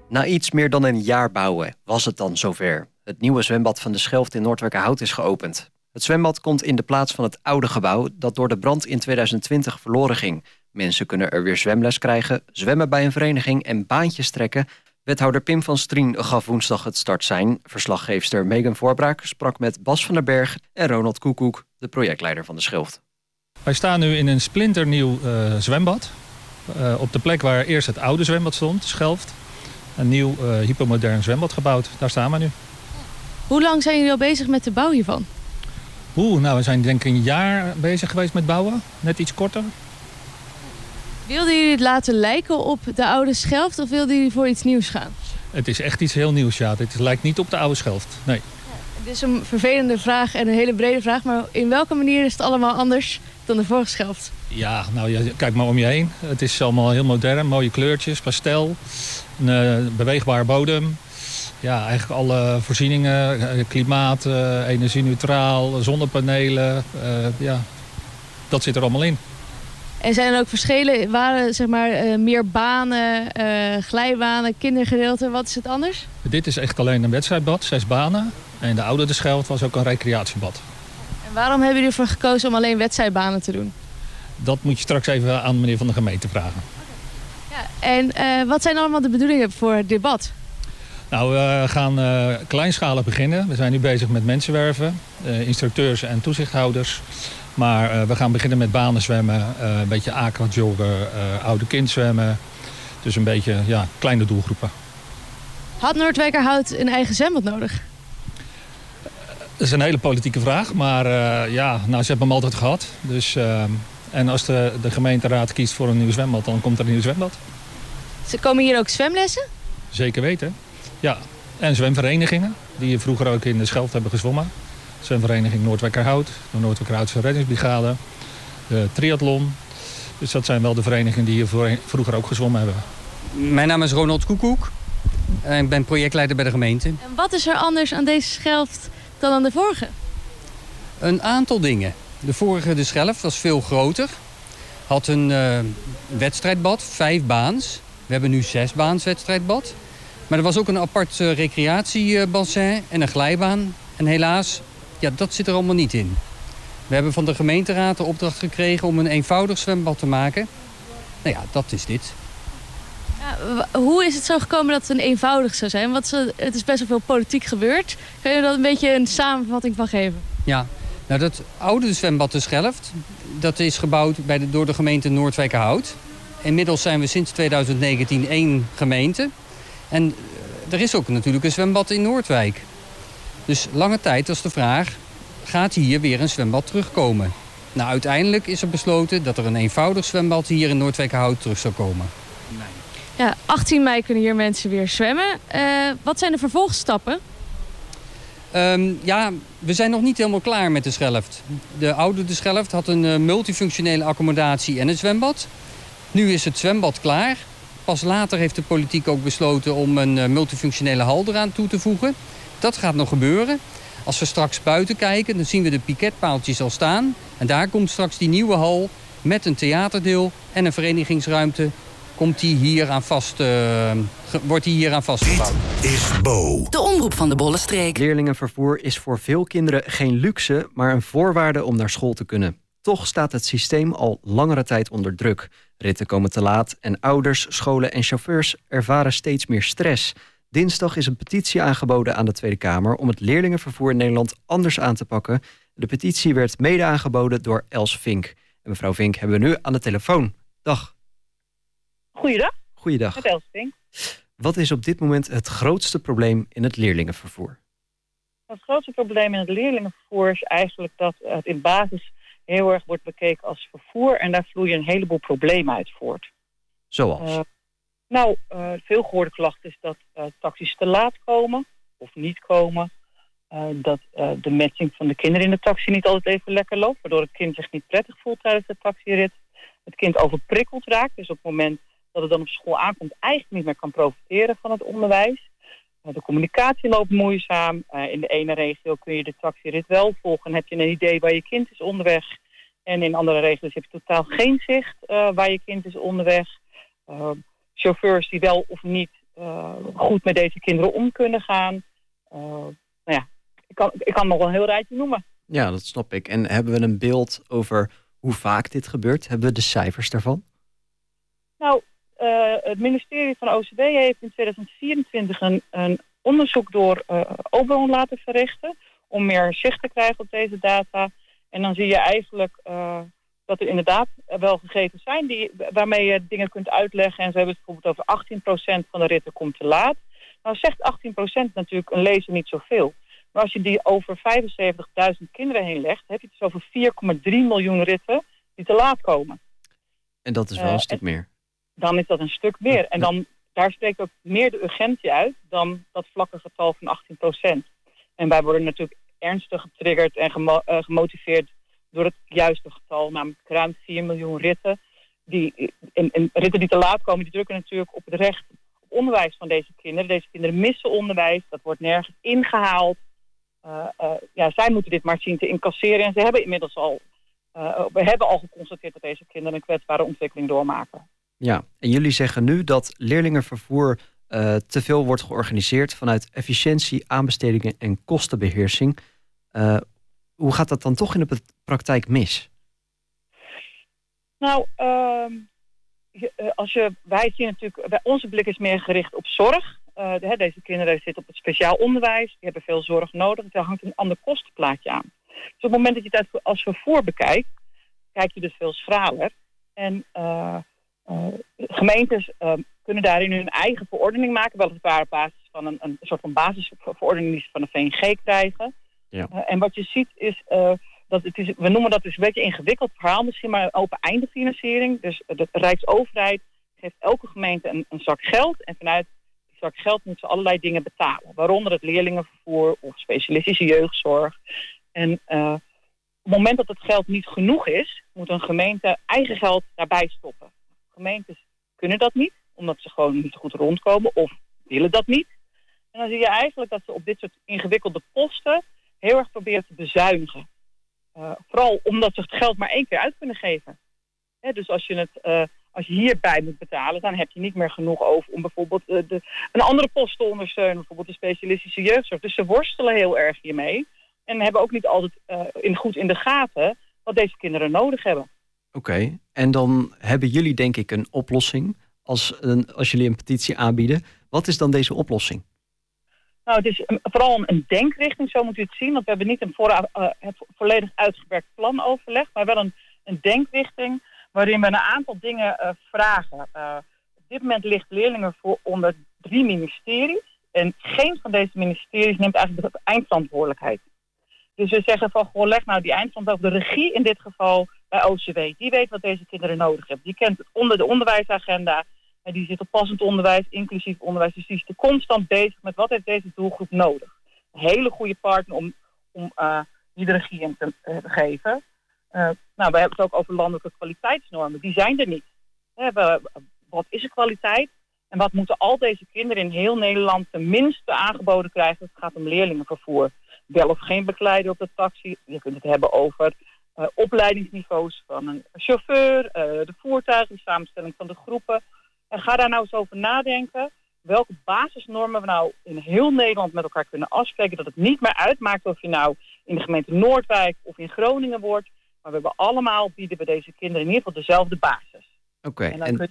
Na iets meer dan een jaar bouwen was het dan zover. Het nieuwe zwembad van de Schelft in Noordwijkerhout is geopend. Het zwembad komt in de plaats van het oude gebouw dat door de brand in 2020 verloren ging. Mensen kunnen er weer zwemles krijgen, zwemmen bij een vereniging en baantjes trekken. Wethouder Pim van Strien gaf woensdag het startsein. Verslaggeefster Megan Voorbraak sprak met Bas van der Berg en Ronald Koekoek, de projectleider van de Schelft. Wij staan nu in een splinternieuw zwembad. Op de plek waar eerst het oude zwembad stond, Schelft. Een nieuw hypermodern zwembad gebouwd. Daar staan we nu. Hoe lang zijn jullie al bezig met de bouw hiervan? We zijn denk ik een jaar bezig geweest met bouwen. Net iets korter. Wilden jullie het laten lijken op de oude Schelft of wilden jullie voor iets nieuws gaan? Het is echt iets heel nieuws, ja. Het lijkt niet op de oude Schelft, nee. Het is een vervelende vraag en een hele brede vraag, maar in welke manier is het allemaal anders dan de vorige Schelft? Ja, kijk maar om je heen. Het is allemaal heel modern, mooie kleurtjes, pastel, een beweegbare bodem. Ja, eigenlijk alle voorzieningen, klimaat, energie-neutraal, zonnepanelen, dat zit er allemaal in. En zijn er ook verschillen? Waren meer banen, glijbanen, kindergedeelte? Wat is het anders? Dit is echt alleen een wedstrijdbad, 6 banen. En de oude de Schelft was ook een recreatiebad. En waarom hebben jullie ervoor gekozen om alleen wedstrijdbanen te doen? Dat moet je straks even aan meneer van de gemeente vragen. Ja, en wat zijn allemaal de bedoelingen voor dit bad? We gaan kleinschalig beginnen. We zijn nu bezig met mensenwerven, instructeurs en toezichthouders. Maar we gaan beginnen met banen zwemmen, een beetje aquajoggen, oude kind zwemmen. Dus een beetje kleine doelgroepen. Had Noordwijkerhout een eigen zwembad nodig? Dat is een hele politieke vraag, maar ze hebben hem altijd gehad. Dus, en als de gemeenteraad kiest voor een nieuw zwembad, dan komt er een nieuw zwembad. Komen hier ook zwemlessen? Zeker weten, ja. En zwemverenigingen, die vroeger ook in de Schelft hebben gezwommen. Zwemvereniging Noordwijkerhout, de Noordwijkerhoutse reddingsbrigade, de triathlon. Dus dat zijn wel de verenigingen die hier vroeger ook gezwommen hebben. Mijn naam is Ronald Koekoek. Ik ben projectleider bij de gemeente. En wat is er anders aan deze Schelft dan aan de vorige? Een aantal dingen. De vorige, de Schelft, was veel groter. Had een wedstrijdbad, 5 baans. We hebben nu 6 baans wedstrijdbad. Maar er was ook een apart recreatiebassin en een glijbaan. En helaas, dat zit er allemaal niet in. We hebben van de gemeenteraad de opdracht gekregen om een eenvoudig zwembad te maken. Dat is dit. Ja, hoe is het zo gekomen dat het een eenvoudig zou zijn? Want het is best wel veel politiek gebeurd. Kun je daar een beetje een samenvatting van geven? Ja, dat oude zwembad de Schelft, dat is gebouwd door de gemeente Noordwijkerhout. Inmiddels zijn we sinds 2019 één gemeente. En er is ook natuurlijk een zwembad in Noordwijk. Dus lange tijd was de vraag, gaat hier weer een zwembad terugkomen? Uiteindelijk is er besloten dat er een eenvoudig zwembad hier in Noordwijkerhout terug zou komen. Ja, 18 mei kunnen hier mensen weer zwemmen. Wat zijn de vervolgstappen? We zijn nog niet helemaal klaar met de Schelft. De oude de Schelft had een multifunctionele accommodatie en een zwembad. Nu is het zwembad klaar. Pas later heeft de politiek ook besloten om een multifunctionele hal eraan toe te voegen. Dat gaat nog gebeuren. Als we straks buiten kijken, dan zien we de piketpaaltjes al staan. En daar komt straks die nieuwe hal met een theaterdeel en een verenigingsruimte. Wordt die hier aan vastgebouwd. Dit is Bo. De omroep van de Bollenstreek. Leerlingenvervoer is voor veel kinderen geen luxe, maar een voorwaarde om naar school te kunnen. Toch staat het systeem al langere tijd onder druk. Ritten komen te laat en ouders, scholen en chauffeurs ervaren steeds meer stress. Dinsdag is een petitie aangeboden aan de Tweede Kamer om het leerlingenvervoer in Nederland anders aan te pakken. De petitie werd mede aangeboden door Els Vink. En mevrouw Vink hebben we nu aan de telefoon. Dag. Goeiedag. Goeiedag. Met Els Vink. Wat is op dit moment het grootste probleem in het leerlingenvervoer? Het grootste probleem in het leerlingenvervoer is eigenlijk dat het in basis heel erg wordt bekeken als vervoer. En daar vloeien een heleboel problemen uit voort. Zoals? Veel gehoorde klachten is dat taxis te laat komen of niet komen. Dat de matching van de kinderen in de taxi niet altijd even lekker loopt. Waardoor het kind zich niet prettig voelt tijdens de taxirit. Het kind overprikkeld raakt. Dus op het moment dat het dan op school aankomt eigenlijk niet meer kan profiteren van het onderwijs. De communicatie loopt moeizaam. In de ene regio kun je de taxirit wel volgen. En heb je een idee waar je kind is onderweg. En in andere regio's heb je totaal geen zicht waar je kind is onderweg. Chauffeurs die wel of niet goed met deze kinderen om kunnen gaan. Ik kan nog wel een heel rijtje noemen. Ja, dat snap ik. En hebben we een beeld over hoe vaak dit gebeurt? Hebben we de cijfers daarvan? Nou, het ministerie van OCW heeft in 2024 een onderzoek door Oberon laten verrichten om meer zicht te krijgen op deze data. En dan zie je eigenlijk dat er inderdaad wel gegevens zijn waarmee je dingen kunt uitleggen. En ze hebben het bijvoorbeeld over 18% van de ritten komt te laat. Nou zegt 18% natuurlijk een lezer niet zoveel. Maar als je die over 75.000 kinderen heen legt, heb je het dus over 4,3 miljoen ritten die te laat komen. En dat is wel een stuk meer. Dan is dat een stuk meer. En daar spreekt ook meer de urgentie uit dan dat vlakke getal van 18%. En wij worden natuurlijk ernstig getriggerd en gemotiveerd door het juiste getal, namelijk ruim 4 miljoen ritten. Ritten die te laat komen, die drukken natuurlijk op het recht op onderwijs van deze kinderen. Deze kinderen missen onderwijs, dat wordt nergens ingehaald. Zij moeten dit maar zien te incasseren. En ze hebben inmiddels we hebben al geconstateerd dat deze kinderen een kwetsbare ontwikkeling doormaken. Ja, en jullie zeggen nu dat leerlingenvervoer te veel wordt georganiseerd vanuit efficiëntie, aanbestedingen en kostenbeheersing. Hoe gaat dat dan toch in de praktijk mis? Nou, wij zien natuurlijk, onze blik is meer gericht op zorg. Deze kinderen zitten op het speciaal onderwijs, die hebben veel zorg nodig. Daar hangt een ander kostenplaatje aan. Dus op het moment dat je het als vervoer bekijkt, kijk je dus veel schraler. En gemeentes kunnen daarin hun eigen verordening maken, weliswaar op basis van een soort van basisverordening die ze van de VNG krijgen. Ja. En wat je ziet is we noemen dat dus een beetje een ingewikkeld verhaal, misschien maar een open einde financiering. Dus de Rijksoverheid geeft elke gemeente een zak geld en vanuit die zak geld moeten ze allerlei dingen betalen. Waaronder het leerlingenvervoer of specialistische jeugdzorg. En op het moment dat het geld niet genoeg is, moet een gemeente eigen geld daarbij stoppen. Gemeentes kunnen dat niet, omdat ze gewoon niet goed rondkomen of willen dat niet. En dan zie je eigenlijk dat ze op dit soort ingewikkelde posten heel erg proberen te bezuinigen. Vooral omdat ze het geld maar 1 keer uit kunnen geven. Dus als je hierbij moet betalen, dan heb je niet meer genoeg over om bijvoorbeeld een andere post te ondersteunen. Bijvoorbeeld de specialistische jeugdzorg. Dus ze worstelen heel erg hiermee. En hebben ook niet altijd goed in de gaten wat deze kinderen nodig hebben. Oké, en dan hebben jullie denk ik een oplossing als jullie een petitie aanbieden. Wat is dan deze oplossing? Nou, het is vooral een denkrichting, zo moet u het zien. Want we hebben niet een volledig uitgewerkt planoverleg, maar wel een denkrichting waarin we een aantal dingen vragen. Op dit moment ligt leerlingenvervoer onder 3 ministeries. En geen van deze ministeries neemt eigenlijk de eindverantwoordelijkheid. Dus we zeggen van, leg nou die eindverantwoordelijkheid op de regie in dit geval bij OCW. Die weet wat deze kinderen nodig hebben. Die kent de onderwijsagenda. En die zit op passend onderwijs, inclusief onderwijs. Dus die is constant bezig met wat heeft deze doelgroep nodig. Een hele goede partner om die de regie in te geven. We hebben het ook over landelijke kwaliteitsnormen. Die zijn er niet. Wat is er kwaliteit? En wat moeten al deze kinderen in heel Nederland tenminste aangeboden krijgen? Het gaat om leerlingenvervoer. Wel of geen begeleider op de taxi. Je kunt het hebben over opleidingsniveaus van een chauffeur, de voertuigen, de samenstelling van de groepen. En ga daar nou eens over nadenken welke basisnormen we nou in heel Nederland met elkaar kunnen afspreken. Dat het niet meer uitmaakt of je nou in de gemeente Noordwijk of in Groningen wordt. Maar we hebben allemaal, bieden we deze kinderen in ieder geval dezelfde basis. Oké, en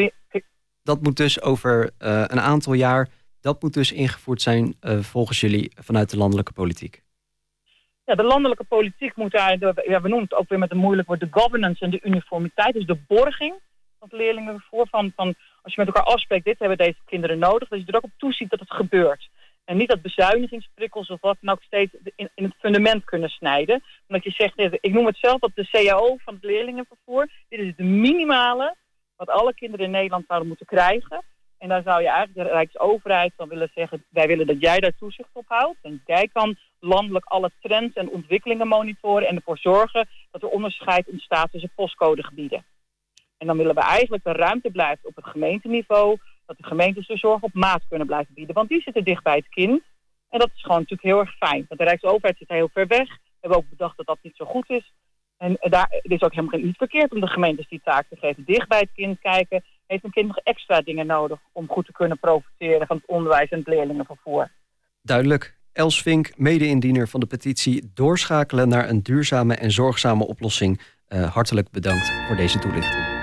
dat moet dus over een aantal jaar, dat moet dus ingevoerd zijn volgens jullie vanuit de landelijke politiek. Ja, de landelijke politiek moet daar, we noemen het ook weer met een moeilijk woord, de governance en de uniformiteit, dus de borging van het leerlingenvervoer. Van als je met elkaar afspreekt, dit hebben deze kinderen nodig, dat je er ook op toeziet dat het gebeurt. En niet dat bezuinigingsprikkels of wat dan ook steeds in het fundament kunnen snijden. Omdat je zegt, ik noem het zelf wat de CAO van het leerlingenvervoer. Dit is het minimale wat alle kinderen in Nederland zouden moeten krijgen. En daar zou je eigenlijk de Rijksoverheid van willen zeggen, wij willen dat jij daar toezicht op houdt. En jij kan landelijk alle trends en ontwikkelingen monitoren en ervoor zorgen dat er onderscheid ontstaat tussen postcodegebieden. En dan willen we eigenlijk de ruimte blijven op het gemeenteniveau, dat de gemeentes de zorg op maat kunnen blijven bieden. Want die zitten dicht bij het kind. En dat is gewoon natuurlijk heel erg fijn. Want de Rijksoverheid zit heel ver weg. We hebben ook bedacht dat dat niet zo goed is. En het is ook helemaal niet verkeerd om de gemeentes die taak te geven. Dicht bij het kind kijken. heeft een kind nog extra dingen nodig om goed te kunnen profiteren van het onderwijs en het leerlingenvervoer. Duidelijk. Els Vink, mede-indiener van de petitie Doorschakelen naar een duurzame en zorgzame oplossing. Hartelijk bedankt voor deze toelichting.